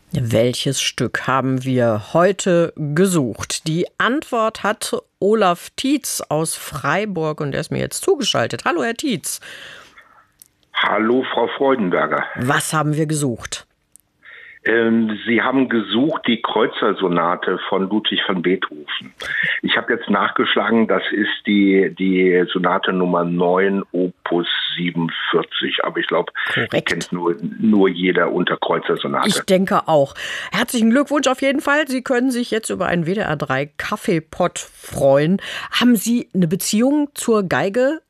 Welches Stück haben wir heute gesucht? Die Antwort hat Olaf Tietz aus Freiburg und er ist mir jetzt zugeschaltet. Hallo, Herr Tietz. Hallo, Frau Freudenberger. Was haben wir gesucht? Sie haben gesucht die Kreutzer-Sonate von Ludwig van Beethoven. Ich habe jetzt nachgeschlagen, das ist die Sonate Nummer 9, Opus 47. Aber ich glaube, die kennt nur jeder unter Kreutzer-Sonate. Ich denke auch. Herzlichen Glückwunsch auf jeden Fall. Sie können sich jetzt über einen WDR 3 Kaffeepott freuen. Haben Sie eine Beziehung zur Geige?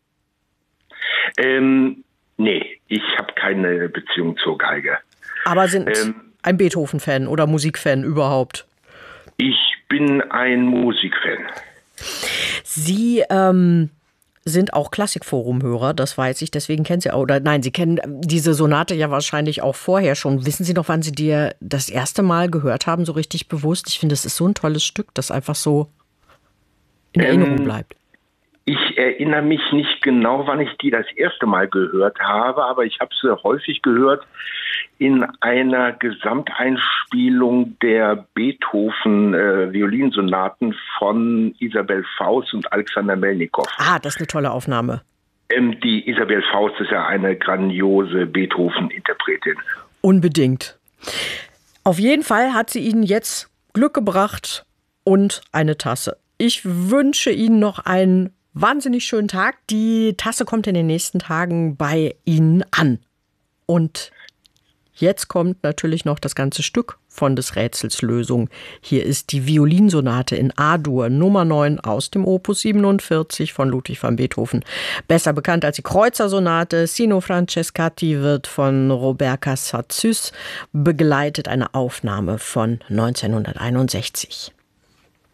Nee, ich habe keine Beziehung zur Geige. Aber sind ein Beethoven-Fan oder Musikfan überhaupt? Ich bin ein Musikfan. Sie sind auch Klassikforum-Hörer, das weiß ich, deswegen kennen Sie auch, oder nein, Sie kennen diese Sonate ja wahrscheinlich auch vorher schon. Wissen Sie noch, wann Sie die das erste Mal gehört haben, so richtig bewusst? Ich finde, das ist so ein tolles Stück, das einfach so in Erinnerung bleibt. Ich erinnere mich nicht genau, wann ich die das erste Mal gehört habe, aber ich habe sie häufig gehört in einer Gesamteinspielung der Beethoven-Violinsonaten von Isabell Faust und Alexander Melnikow. Ah, das ist eine tolle Aufnahme. Die Isabell Faust ist ja eine grandiose Beethoven-Interpretin. Unbedingt. Auf jeden Fall hat sie Ihnen jetzt Glück gebracht und eine Tasse. Ich wünsche Ihnen noch einen wahnsinnig schönen Tag. Die Tasse kommt in den nächsten Tagen bei Ihnen an. Und jetzt kommt natürlich noch das ganze Stück von des Rätsels Lösung. Hier ist die Violinsonate in A-Dur Nummer 9 aus dem Opus 47 von Ludwig van Beethoven. Besser bekannt als die Kreutzer-Sonate. Sino Francescati wird von Robert Casatus begleitet. Eine Aufnahme von 1961.